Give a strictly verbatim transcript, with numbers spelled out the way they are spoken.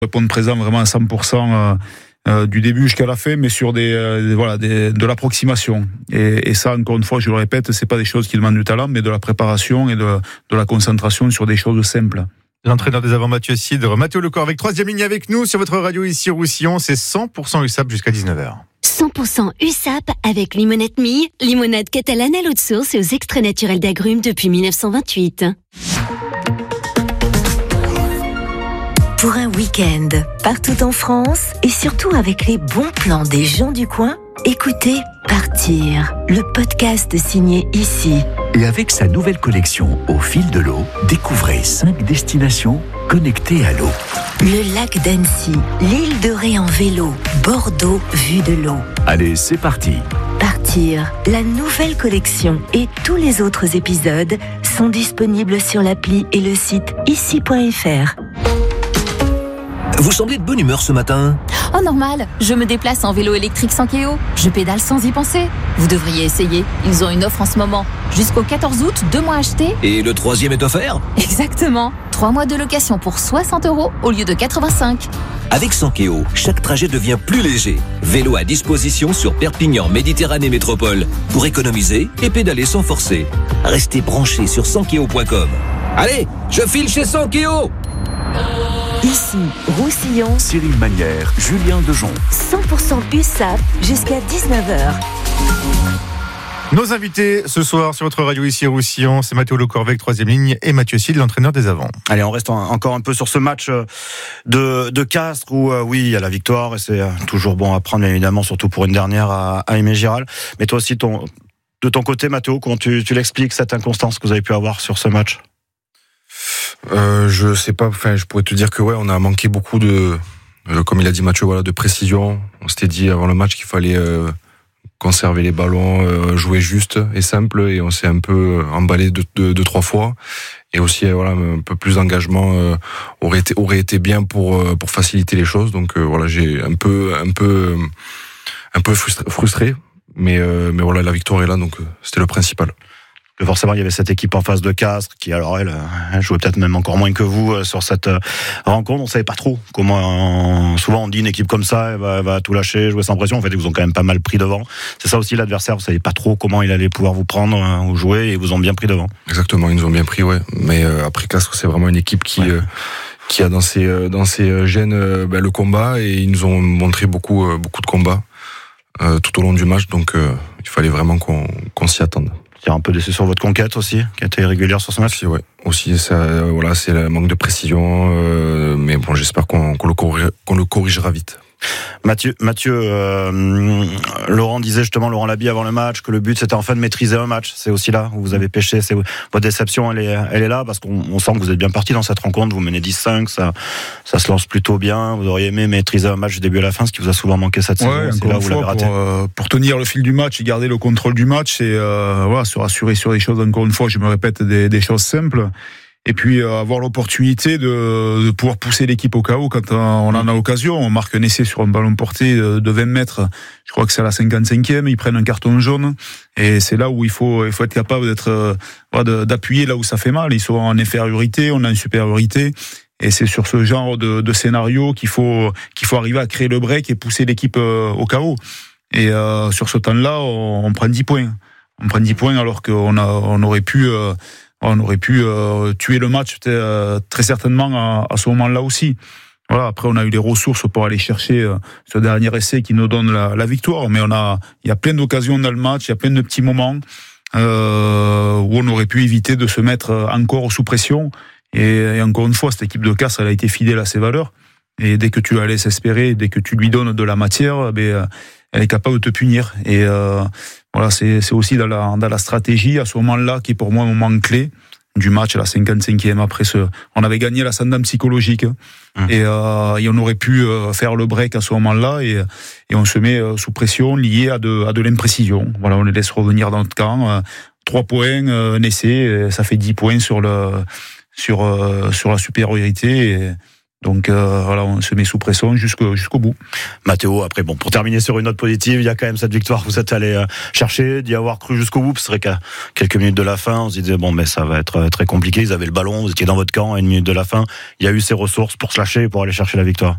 répondre présent vraiment à cent pour cent euh, euh, du début jusqu'à la fin, mais sur des, euh, voilà, des, de l'approximation. Et, et ça, encore une fois, je le répète, c'est pas des choses qui demandent du talent, mais de la préparation et de, de la concentration sur des choses simples. L'entraîneur des avants, Mathieu Cidre. Mathéo Lecor avec troisième ligne avec nous sur votre radio ici Roussillon. C'est cent pour cent U S A P jusqu'à dix-neuf heures. cent pour cent U S A P avec Limonette Mille, limonade catalane à l'eau de source et aux extraits naturels d'agrumes depuis dix-neuf cent vingt-huit. Pour un week-end, partout en France et surtout avec les bons plans des gens du coin, écoutez Partir, le podcast signé ici. Et avec sa nouvelle collection Au fil de l'eau, découvrez cinq destinations connectées à l'eau. Le lac d'Annecy, l'île de Ré en vélo, Bordeaux vue de l'eau. Allez, c'est parti. Partir, la nouvelle collection et tous les autres épisodes sont disponibles sur l'appli et le site ici point f r. Vous semblez de bonne humeur ce matin ? Oh normal, je me déplace en vélo électrique Sankeo. Je pédale sans y penser. Vous devriez essayer, ils ont une offre en ce moment. Jusqu'au quatorze août, deux mois achetés. Et le troisième est offert ? Exactement, trois mois de location pour soixante euros au lieu de quatre-vingt-cinq. Avec Sankeo, chaque trajet devient plus léger. Vélo à disposition sur Perpignan Méditerranée Métropole pour économiser et pédaler sans forcer. Restez branchés sur sankeo point com. Allez, je file chez Sankeo. Ici, Roussillon, Cyril Manière, Julien Dejon. cent pour cent U S A P jusqu'à dix-neuf heures. Nos invités ce soir sur votre radio ici Roussillon, c'est Mathéo Lecor avec troisième ligne et Mathieu Cidre, l'entraîneur des avants. Allez, on reste en, encore un peu sur ce match de, de Castres où, euh, oui, il y a la victoire et c'est euh, toujours bon à prendre, évidemment, surtout pour une dernière à, à Aimé Giral. Mais toi aussi, ton, de ton côté, Mathéo, comment tu, tu l'expliques, cette inconstance que vous avez pu avoir sur ce match ? Euh, je sais pas, enfin, je pourrais te dire que ouais, on a manqué beaucoup de, euh, comme il a dit Mathieu, voilà, de précision. On s'était dit avant le match qu'il fallait euh, conserver les ballons, euh, jouer juste et simple, et on s'est un peu emballé deux, deux, deux trois fois. Et aussi, euh, voilà, un peu plus d'engagement euh, aurait été aurait été bien pour euh, pour faciliter les choses. Donc euh, voilà, j'ai un peu un peu un peu frustré, frustré mais euh, mais voilà, la victoire est là, donc euh, c'était le principal. Forcément, il y avait cette équipe en face de Castres qui, alors elle, elle jouait peut-être même encore moins que vous sur cette rencontre. On savait pas trop comment. Souvent, on dit une équipe comme ça, elle va, elle va tout lâcher, jouer sans pression. En fait, ils vous ont quand même pas mal pris devant. C'est ça aussi l'adversaire. Vous savez pas trop comment il allait pouvoir vous prendre ou jouer, et ils vous ont bien pris devant. Exactement, ils nous ont bien pris, ouais. Mais euh, après Castres, c'est vraiment une équipe qui ouais. euh, qui a dans ses euh, dans ses gènes euh, ben, le combat, et ils nous ont montré beaucoup euh, beaucoup de combats euh, tout au long du match. Donc, euh, il fallait vraiment qu'on qu'on s'y attende. Il y a un peu déçu sur votre conquête aussi, qui a été régulière sur ce match. Aussi, ouais. Aussi, ça, euh, voilà, c'est le manque de précision, euh, mais bon, j'espère qu'on, qu'on, le corrigera, qu'on le corrigera vite. Mathieu, Mathieu euh, Laurent disait justement, Laurent Labi avant le match, que le but c'était enfin de maîtriser un match. C'est aussi là où vous avez pêché. C'est, votre déception, elle est, elle est là, parce qu'on on sent que vous êtes bien parti dans cette rencontre. Vous menez dix cinq, ça, ça se lance plutôt bien. Vous auriez aimé maîtriser un match du début à la fin, ce qui vous a souvent manqué cette saison. Ouais, c'est là où vous l'avez raté. Pour, euh, pour tenir le fil du match et garder le contrôle du match, et euh, voilà, se rassurer sur des choses. Encore une fois, je me répète, des, des choses simples. Et puis euh, avoir l'opportunité de, de pouvoir pousser l'équipe au K O quand on en a l'occasion. On marque un essai sur un ballon porté de vingt mètres. Je crois que c'est à la cinquante-cinquième. Ils prennent un carton jaune. Et c'est là où il faut, il faut être capable d'être, euh, d'appuyer là où ça fait mal. Ils sont en infériorité, on a une supériorité. Et c'est sur ce genre de, de scénario qu'il faut, qu'il faut arriver à créer le break et pousser l'équipe euh, au K O. Et euh, sur ce temps-là, on, on prend dix points. On prend dix points alors qu'on a, on aurait pu... Euh, On aurait pu euh, tuer le match euh, très certainement à, à ce moment-là aussi. Voilà. Après, on a eu les ressources pour aller chercher euh, ce dernier essai qui nous donne la, la victoire. Mais on a, il y a plein d'occasions dans le match, il y a plein de petits moments euh, où on aurait pu éviter de se mettre encore sous pression. Et, et encore une fois, cette équipe de Castres, elle a été fidèle à ses valeurs. Et dès que tu la laisses espérer, dès que tu lui donnes de la matière, ben, elle est capable de te punir. Et euh, voilà, c'est, c'est aussi dans la, dans la stratégie, à ce moment-là, qui est pour moi un moment clé du match, à la cinquante-cinquième. Après ce, on avait gagné l'ascendant psychologique. Mmh. Et, euh, et on aurait pu faire le break à ce moment-là. Et, et on se met sous pression, lié à de, à de l'imprécision. Voilà, on les laisse revenir dans notre camp. Euh, trois points, euh, un essai, ça fait dix points sur, le, sur, euh, sur la supériorité. Et, Donc euh, voilà, on se met sous pression jusqu'au, jusqu'au bout. Mathéo, après, bon, pour terminer sur une note positive, il y a quand même cette victoire que vous êtes allé chercher, d'y avoir cru jusqu'au bout. C'est vrai qu'à quelques minutes de la fin, on se disait, bon, mais ça va être très compliqué. Ils avaient le ballon, vous étiez dans votre camp, à une minute de la fin. Il y a eu ces ressources pour se lâcher et pour aller chercher la victoire.